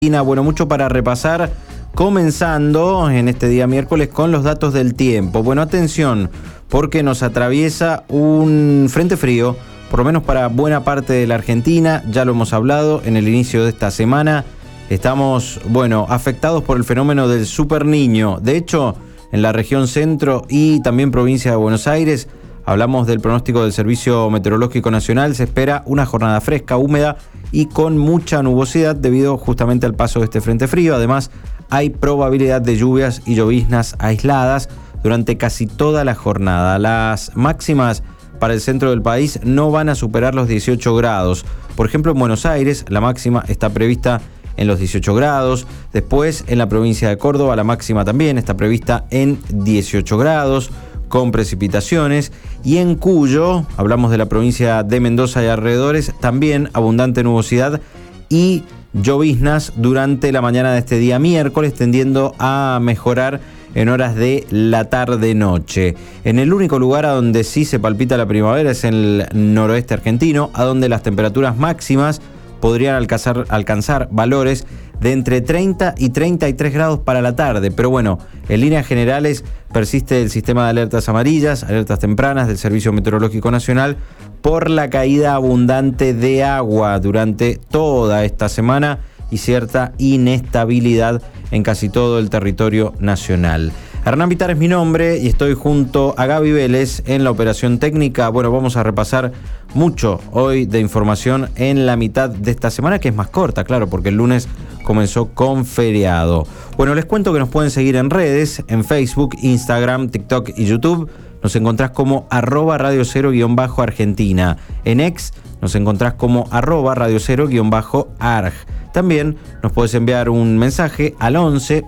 Bueno, mucho para repasar, comenzando en este día miércoles con los datos del tiempo. Bueno, atención, porque nos atraviesa un frente frío, por lo menos para buena parte de la Argentina. Ya lo hemos hablado en el inicio de esta semana. Estamos, afectados por el fenómeno del Super Niño. De hecho, en la región centro y también provincia de Buenos Aires, hablamos del pronóstico del Servicio Meteorológico Nacional. Se espera una jornada fresca, húmeda y con mucha nubosidad debido justamente al paso de este frente frío. Además, hay probabilidad de lluvias y lloviznas aisladas durante casi toda la jornada. Las máximas para el centro del país no van a superar los 18 grados. Por ejemplo, en Buenos Aires, la máxima está prevista en los 18 grados. Después, en la provincia de Córdoba, la máxima también está prevista en 18 grados, con precipitaciones. Y en Cuyo, hablamos de la provincia de Mendoza y alrededores, también abundante nubosidad y lloviznas durante la mañana de este día miércoles, tendiendo a mejorar en horas de la tarde-noche. En el único lugar a donde sí se palpita la primavera es en el noroeste argentino, a donde las temperaturas máximas podrían alcanzar valores de entre 30 y 33 grados para la tarde. Pero bueno, en líneas generales persiste el sistema de alertas amarillas, alertas tempranas del Servicio Meteorológico Nacional por la caída abundante de agua durante toda esta semana y cierta inestabilidad en casi todo el territorio nacional. Hernán Vitar es mi nombre y estoy junto a Gaby Vélez en la operación técnica. Bueno, vamos a repasar mucho hoy de información en la mitad de esta semana, que es más corta, claro, porque el lunes comenzó con feriado. Bueno, les cuento que nos pueden seguir en redes, en Facebook, Instagram, TikTok y YouTube. Nos encontrás como @Radio Cero_Argentina. En X nos encontrás como @Radio Cero_Arg. También nos puedes enviar un mensaje al 11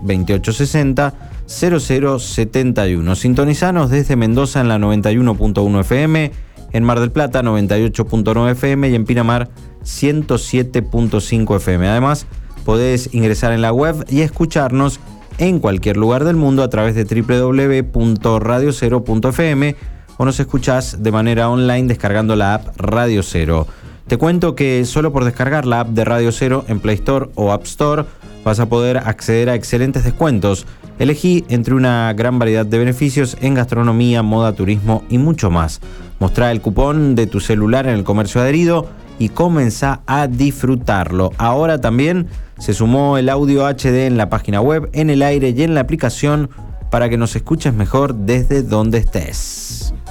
2860 0071. Sintonizanos desde Mendoza en la 91.1 FM, en Mar del Plata 98.9 FM y en Pinamar 107.5 FM. Además, podés ingresar en la web y escucharnos en cualquier lugar del mundo a través de www.radiocero.fm o nos escuchás de manera online descargando la app Radio Cero. Te cuento que solo por descargar la app de Radio Cero en Play Store o App Store vas a poder acceder a excelentes descuentos. Elegí entre una gran variedad de beneficios en gastronomía, moda, turismo y mucho más. Mostrá el cupón de tu celular en el comercio adherido y comenzá a disfrutarlo. Ahora también se sumó el audio HD en la página web, en el aire y en la aplicación para que nos escuches mejor desde donde estés.